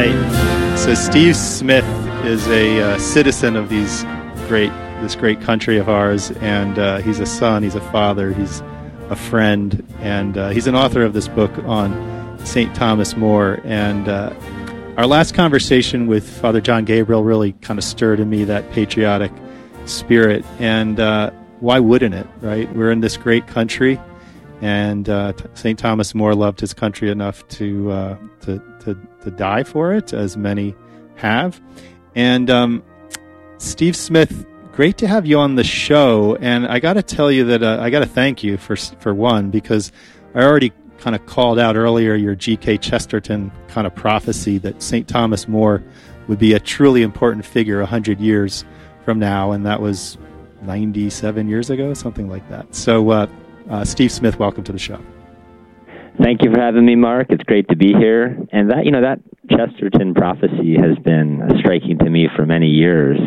right. So Steve Smith is a citizen of this great country of ours, and he's a son, he's a father, he's a friend, and he's an author of this book on St. Thomas More. And our last conversation with Father John Gabriel really kind of stirred in me that patriotic spirit, and why wouldn't it, right? We're in this great country, and St. Thomas More loved his country enough to die for it, as many have. And Steve Smith, great to have you on the show. And I got to tell you that I got to thank you for one, because I already kind of called out earlier your G.K. Chesterton kind of prophecy that St. Thomas More would be a truly important figure 100 years from now, and that was 97 years ago, something like that. So, Steve Smith, welcome to the show. Thank you for having me, Mark. It's great to be here. And that Chesterton prophecy has been striking to me for many years.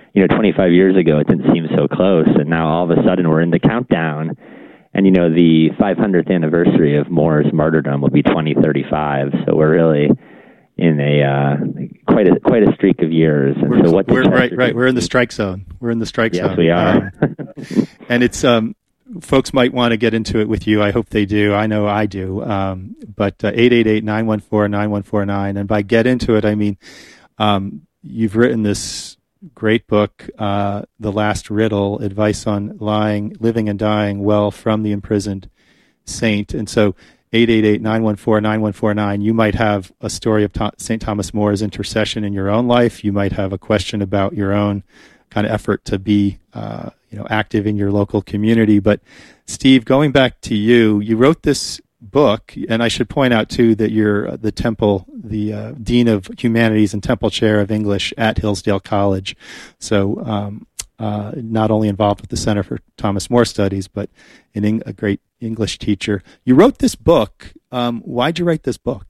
25 years ago, it didn't seem so close, and now all of a sudden we're in the countdown. And, the 500th anniversary of More's martyrdom will be 2035, so we're really in quite a streak of years. And we're right. We're in the strike zone. Yes, we are. And it's folks might want to get into it with you. I hope they do. I know I do. But 888-914-9149. And by get into it, I mean you've written this great book, The Last Riddle, Advice on Living and Dying Well from the Imprisoned Saint. And so 888-914-9149, you might have a story of St. Thomas More's intercession in your own life. You might have a question about your own kind of effort to be active in your local community. But Steve, going back to you wrote this book, and I should point out too that you're the Dean of Humanities and Temple Chair of English at Hillsdale College. So not only involved with the Center for Thomas More Studies, but a great English teacher. You wrote this book. Why'd you write this book?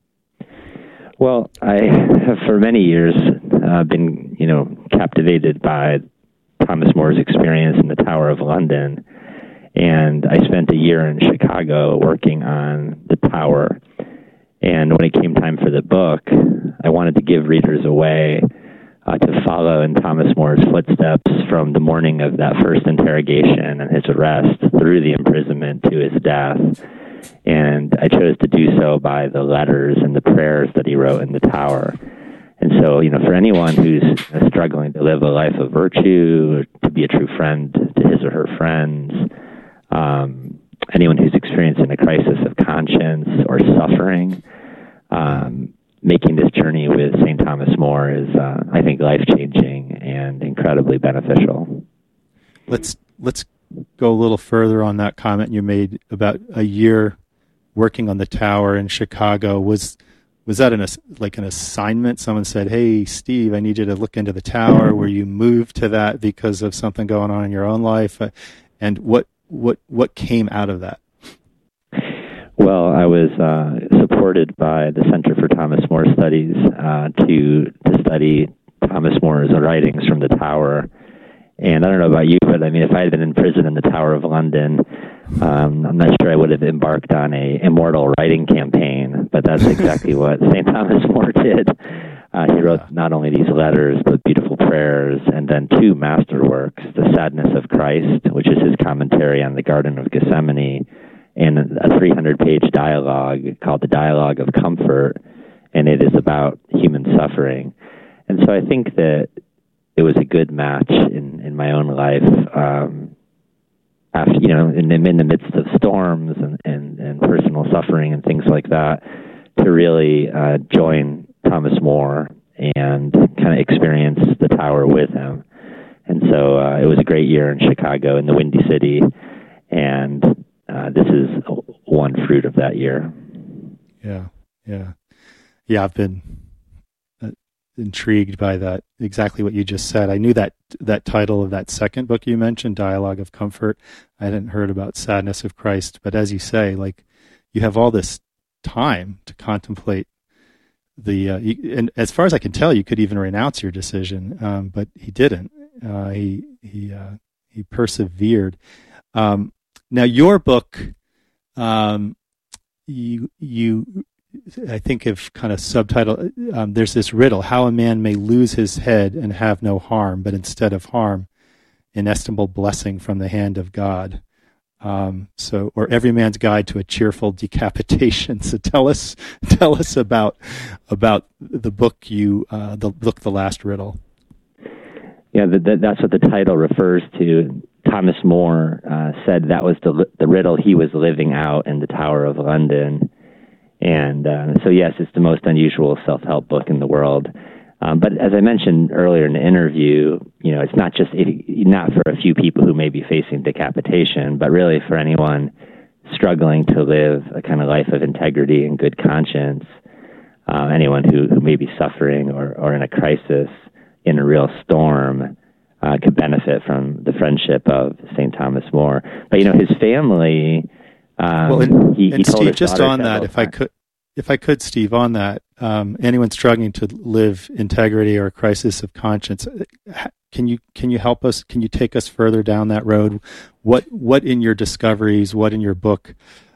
Well, I have for many years been, captivated by Thomas More's experience in the Tower of London. And I spent a year in Chicago working on the tower. And when it came time for the book, I wanted to give readers a way to follow in Thomas More's footsteps from the morning of that first interrogation and his arrest through the imprisonment to his death. And I chose to do so by the letters and the prayers that he wrote in the tower. And so, for anyone who's struggling to live a life of virtue, to be a true friend to his or her friends, anyone who's experiencing a crisis of conscience or suffering, making this journey with St. Thomas More is, I think, life-changing and incredibly beneficial. Let's go a little further on that comment you made about a year working on the tower in Chicago. Was that an assignment? Someone said, "Hey, Steve, I need you to look into the tower." Were you moved to that because of something going on in your own life? And what came out of that? Well, I was supported by the Center for Thomas More Studies to study Thomas More's writings from the tower. And I don't know about you, but I mean, if I had been in prison in the Tower of London, I'm not sure I would have embarked on a immortal writing campaign, but that's exactly what St. Thomas More did. He wrote not only these letters, but beautiful prayers, and then two masterworks, The Sadness of Christ, which is his commentary on the Garden of Gethsemane, and a 300-page dialogue called The Dialogue of Comfort, and it is about human suffering. And so I think that it was a good match in my own life, after, in the midst of storms and personal suffering and things like that, to really join Thomas More and kind of experience the tower with him. And so it was a great year in Chicago, in the Windy City, and this is one fruit of that year. Yeah. I've been intrigued by that, exactly what you just said. I knew that title of that second book you mentioned, Dialogue of Comfort. I hadn't heard about Sadness of Christ, but as you say, you have all this time to contemplate and as far as I can tell, you could even renounce your decision, but he didn't. He persevered. Now, your book, you I think of kind of subtitle, there's this riddle, how a man may lose his head and have no harm, but instead of harm, inestimable blessing from the hand of God. Or Every Man's Guide to a Cheerful Decapitation. So tell us about the book The Last Riddle. Yeah, that's what the title refers to. Thomas More said that was the riddle he was living out in the Tower of London. And so, yes, it's the most unusual self-help book in the world. But as I mentioned earlier in the interview, it's not for a few people who may be facing decapitation, but really for anyone struggling to live a kind of life of integrity and good conscience, anyone who may be suffering or in a crisis, in a real storm, could benefit from the friendship of St. Thomas More. But, his family... he told Steve, just on that, if I could, Steve, on that, anyone struggling to live integrity or a crisis of conscience, can you help us? Can you take us further down that road? What in your discoveries, what in your book,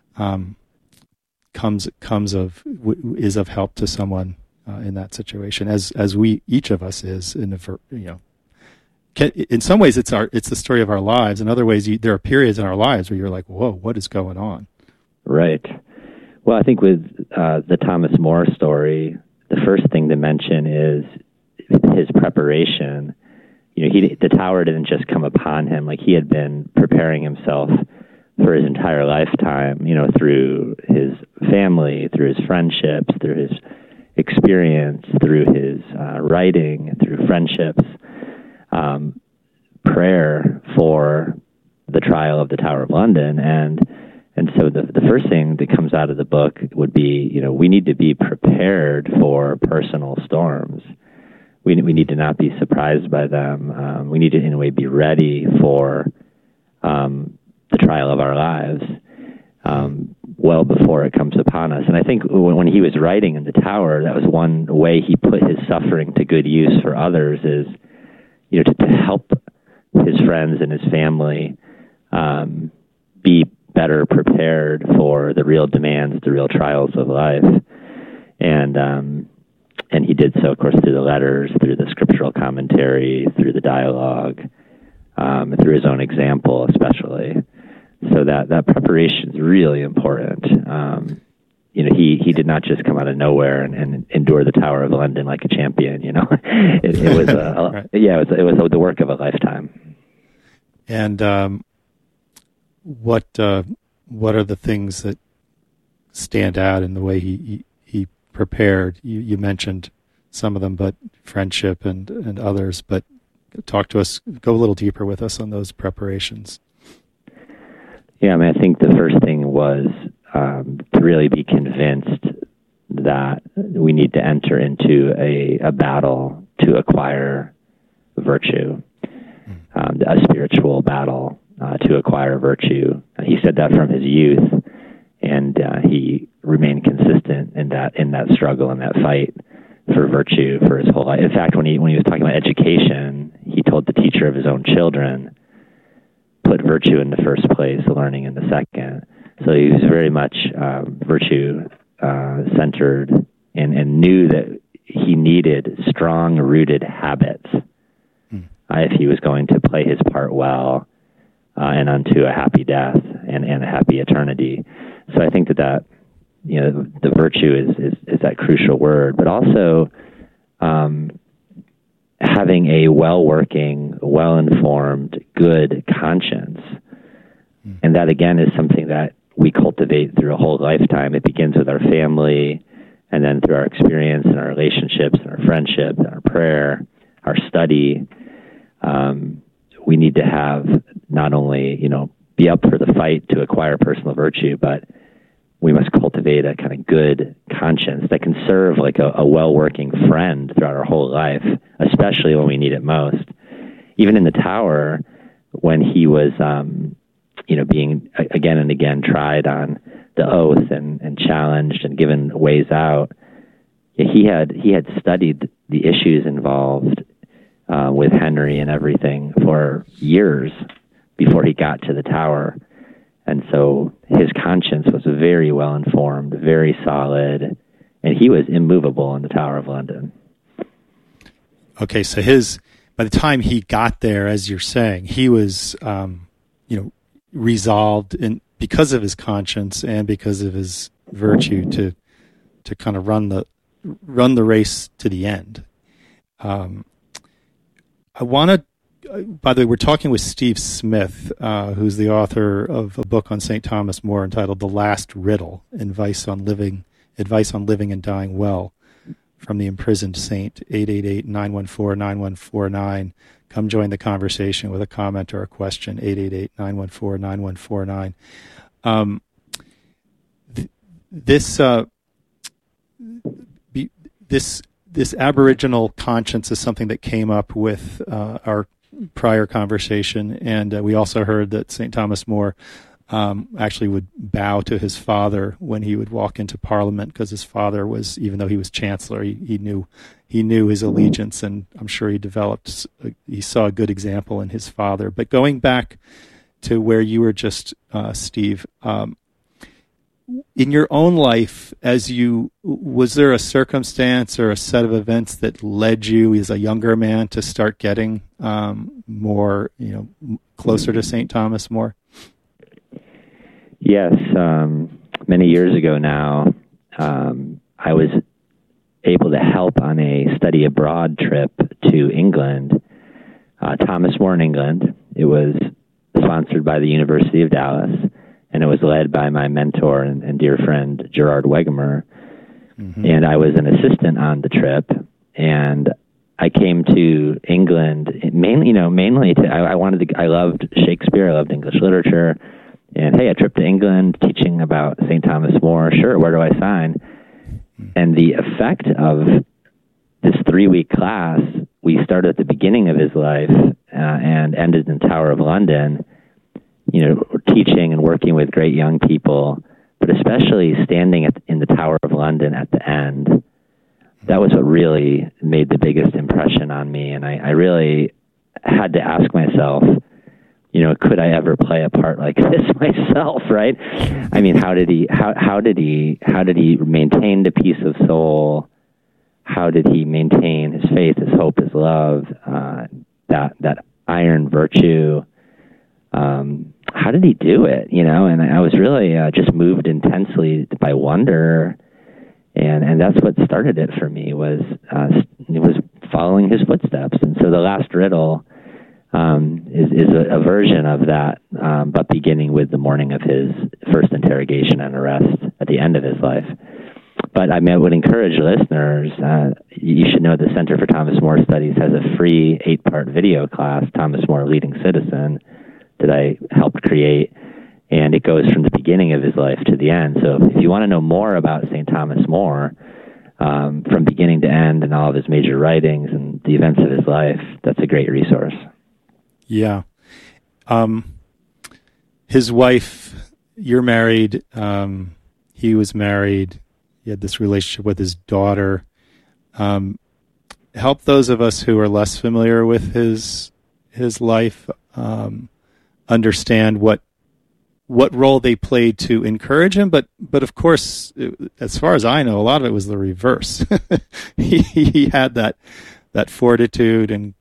is of help to someone in that situation, as we each of us is in in some ways it's the story of our lives. In other ways, there are periods in our lives where you're like, whoa, what is going on? Right. Well, I think with the Thomas More story, the first thing to mention is his preparation. The tower didn't just come upon him. Like, he had been preparing himself for his entire lifetime, through his family, through his friendships, through his experience, through his writing, through friendships. Prayer for the trial of the Tower of London. And so the first thing that comes out of the book would be, we need to be prepared for personal storms. We need to not be surprised by them. We need to, in a way, be ready for the trial of our lives well before it comes upon us. And I think when he was writing in the tower, that was one way he put his suffering to good use for others, is to help his friends and his family be better prepared for the real demands, the real trials of life. And he did so, of course, through the letters, through the scriptural commentary, through the dialogue, through his own example, especially. So that preparation is really important. He did not just come out of nowhere and endure the Tower of London like a champion. It was right. It was the work of a lifetime. And what are the things that stand out in the way he prepared? You mentioned some of them, but friendship and others. But talk to us, go a little deeper with us on those preparations. Yeah, I think the first thing was to really be convinced that we need to enter into a battle to acquire virtue, a spiritual battle to acquire virtue. He said that from his youth, and he remained consistent in that struggle, in that fight for virtue for his whole life. In fact, when he was talking about education, he told the teacher of his own children, put virtue in the first place, learning in the second. So he was very much virtue centered, and knew that he needed strong-rooted habits if he was going to play his part well and unto a happy death and a happy eternity. So I think that the virtue is that crucial word, but also having a well-working, well-informed, good conscience. And that, again, is something that we cultivate through a whole lifetime. It begins with our family, and then through our experience and our relationships and our friendship and our prayer, our study. We need to have not only, be up for the fight to acquire personal virtue, but we must cultivate a kind of good conscience that can serve like a well-working friend throughout our whole life, especially when we need it most. Even in the tower, when he was, being again and again tried on the oath and challenged and given ways out, he had studied the issues involved with Henry and everything for years before he got to the tower. And so his conscience was very well informed, very solid, and he was immovable in the Tower of London. Okay, so by the time he got there, as you're saying, he was, resolved because of his conscience and because of his virtue to kind of run the race to the end. I want to. By the way, we're talking with Steve Smith, who's the author of a book on St. Thomas More entitled "The Last Riddle: Advice on Living and Dying Well." From the Imprisoned Saint, 888-914-9149. Come join the conversation with a comment or a question, 888-914-9149. This Aboriginal conscience is something that came up with our prior conversation, and we also heard that St. Thomas More actually would bow to his father when he would walk into Parliament, because his father was, even though he was Chancellor, he knew his allegiance, and I'm sure he saw a good example in his father. But going back to where you were just, Steve, in your own life, was there a circumstance or a set of events that led you as a younger man to start getting more, closer to St. Thomas More? Yes, many years ago now, I was able to help on a study abroad trip to England, Thomas More in England. It was sponsored by the University of Dallas, and it was led by my mentor and dear friend, Gerard Wegemer. Mm-hmm. And I was an assistant on the trip, and I came to England mainly I loved Shakespeare, I loved English literature. And, hey, a trip to England, teaching about St. Thomas More, sure, where do I sign? And the effect of this 3-week class, we started at the beginning of his life and ended in the Tower of London, teaching and working with great young people, but especially standing in the Tower of London at the end. That was what really made the biggest impression on me, and I really had to ask myself, could I ever play a part like this myself, right? I mean, how did he maintain the peace of soul? How did he maintain his faith, his hope, his love, that iron virtue? How did he do it? And I was really just moved intensely by wonder, and that's what started it for me, was following his footsteps. And so the last riddle is a version of that, but beginning with the morning of his first interrogation and arrest at the end of his life. But I would encourage listeners, you should know the Center for Thomas More Studies has a free 8-part video class, Thomas More Leading Citizen, that I helped create, and it goes from the beginning of his life to the end. So if you want to know more about St. Thomas More, from beginning to end and all of his major writings and the events of his life, that's a great resource. Yeah. His wife, you're married, he was married, he had this relationship with his daughter. Help those of us who are less familiar with his life understand what role they played to encourage him, but of course, as far as I know, a lot of it was the reverse. he had that fortitude and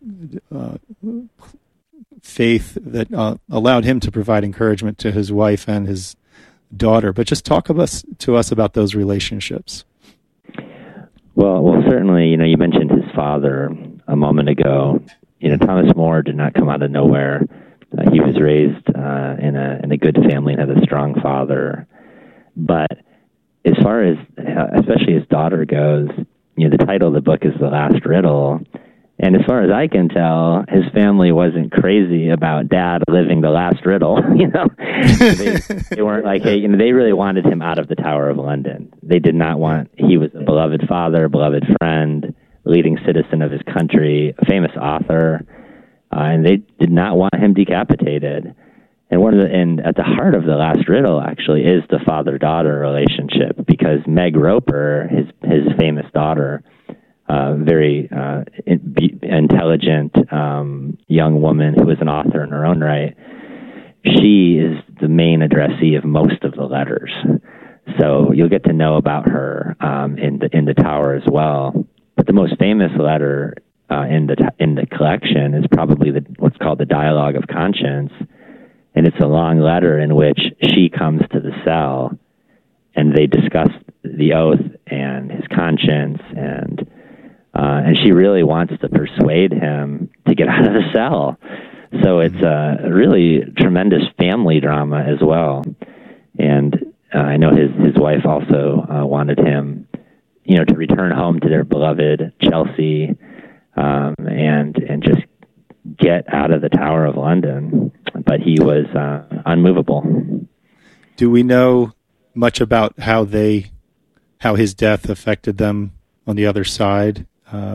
faith that allowed him to provide encouragement to his wife and his daughter. But just talk to us about those relationships. Well, certainly, you mentioned his father a moment ago. Thomas More did not come out of nowhere. He was raised in a good family and had a strong father. But as far as, especially his daughter goes, the title of the book is The Last Riddle. And as far as I can tell, his family wasn't crazy about dad living the last riddle. They weren't like, hey, they really wanted him out of the Tower of London. They did not want, he was a beloved father, beloved friend, leading citizen of his country, a famous author, and they did not want him decapitated. And at the heart of The Last Riddle actually is the father-daughter relationship, because Meg Roper, his famous daughter, very intelligent young woman who is an author in her own right, she is the main addressee of most of the letters. So you'll get to know about her in the tower as well. But the most famous letter in the collection is probably what's called the Dialogue of Conscience, and it's a long letter in which she comes to the cell, and they discuss the oath and his conscience, and she really wants to persuade him to get out of the cell. So it's a really tremendous family drama as well. And I know his wife also wanted him, to return home to their beloved Chelsea, and just get out of the Tower of London. But he was unmovable. Do we know much about how his death affected them on the other side?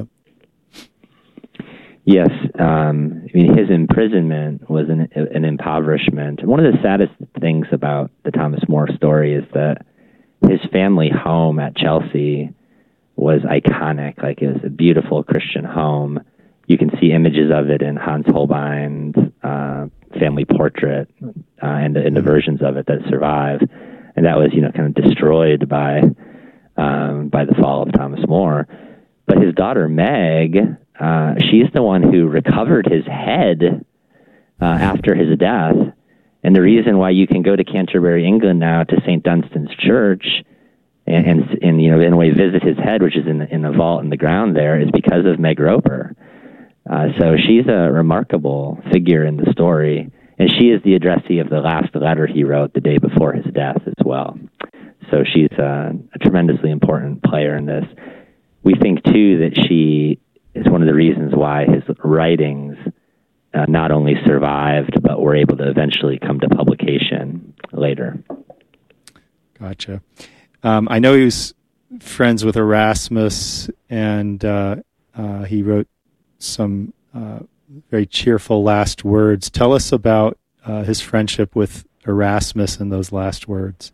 Yes. His imprisonment was an impoverishment. One of the saddest things about the Thomas More story is that his family home at Chelsea was iconic. Like, it was a beautiful Christian home. You can see images of it in Hans Holbein's family portrait and the versions of it that survive. And that was, kind of destroyed by the fall of Thomas More. But his daughter, Meg, she's the one who recovered his head after his death. And the reason why you can go to Canterbury, England now, to St. Dunstan's Church and in a way visit his head, which is in the vault in the ground there, is because of Meg Roper. So she's a remarkable figure in the story, and she is the addressee of the last letter he wrote the day before his death as well. So she's a tremendously important player in this. We think, too, that she is one of the reasons why his writings not only survived, but were able to eventually come to publication later. Gotcha. I know he was friends with Erasmus, and he wrote some very cheerful last words. Tell us about his friendship with Erasmus and those last words.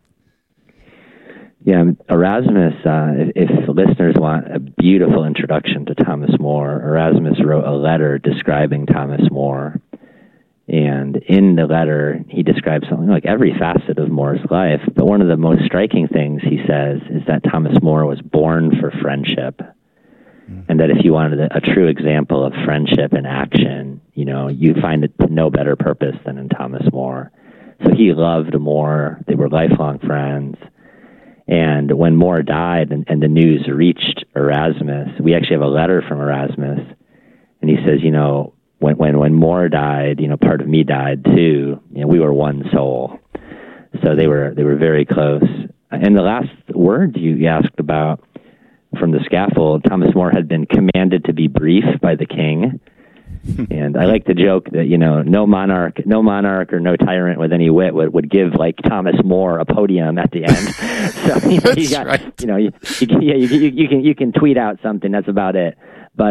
Yeah, Erasmus, if listeners want a beautiful introduction to Thomas More, Erasmus wrote a letter describing Thomas More. And in the letter, he describes something like every facet of More's life. But one of the most striking things he says is that Thomas More was born for friendship. And that if you wanted a true example of friendship in action, you find it no better purpose than in Thomas More. So he loved More. They were lifelong friends. And when More died and the news reached Erasmus, we actually have a letter from Erasmus, and he says, when More died, part of me died too. We were one soul. So they were very close. And the last words you asked about from the scaffold, Thomas More had been commanded to be brief by the king. And I like to joke that, no monarch or no tyrant with any wit would give, like, Thomas More a podium at the end. So, you got, right. You can tweet out something. That's about it. But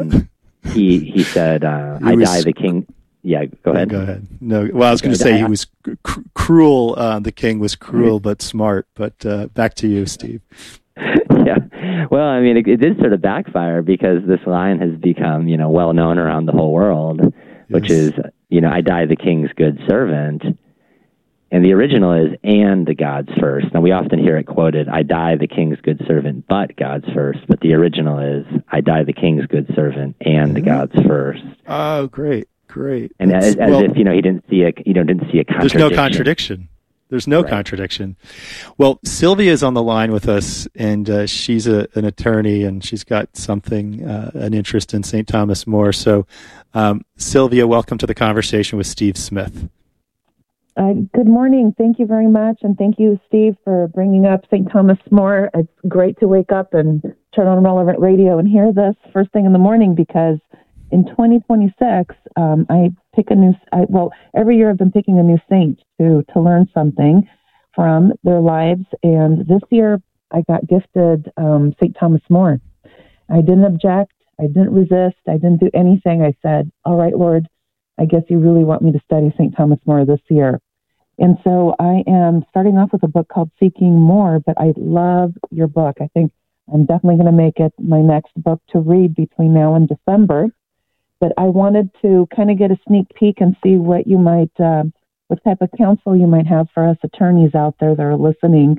he said, I die the king. Yeah, go ahead. Go ahead. No, well, I was going to say he was cruel. The king was cruel but smart. But back to you, Steve. Yeah. Well, it did sort of backfire because this line has become, well known around the whole world, which is, I die the king's good servant. And the original is, and the God's first. Now, we often hear it quoted, I die the king's good servant, but God's first. But the original is, I die the king's good servant and the God's first. Oh, great. And as if, he didn't see a contradiction. There's no contradiction. There's no contradiction. Well, Sylvia is on the line with us, and she's an attorney, and she's got something, an interest in St. Thomas More. So, Sylvia, welcome to the conversation with Steve Smith. Good morning. Thank you very much, and thank you, Steve, for bringing up St. Thomas More. It's great to wake up and turn on Relevant Radio and hear this first thing in the morning, because in 2026, I pick every year I've been picking a new saint to learn something from their lives. And this year I got gifted St. Thomas More. I didn't object. I didn't resist. I didn't do anything. I said, all right, Lord, I guess you really want me to study St. Thomas More this year. And so I am starting off with a book called Seeking More, but I love your book. I think I'm definitely going to make it my next book to read between now and December. But I wanted to kind of get a sneak peek and see what you might, what type of counsel you might have for us attorneys out there that are listening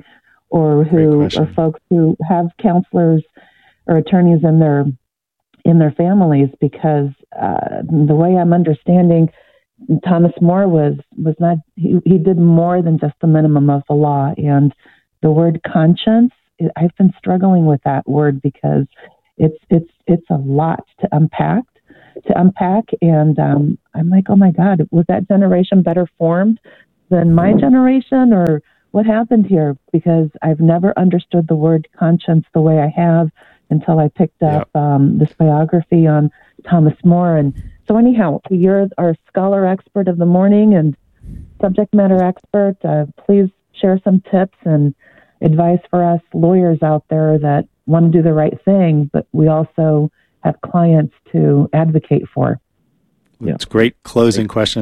or folks who have counselors or attorneys in their families, because the way I'm understanding, Thomas More was not, he did more than just the minimum of the law. And the word conscience, I've been struggling with that word because it's a lot to unpack. And I'm like, oh my God, was that generation better formed than my generation, or what happened here? Because I've never understood the word conscience the way I have until I picked up this biography on Thomas More. And so anyhow, you're our scholar expert of the morning and subject matter expert. Please share some tips and advice for us lawyers out there that want to do the right thing, but we also have clients to advocate for. It's a great closing question.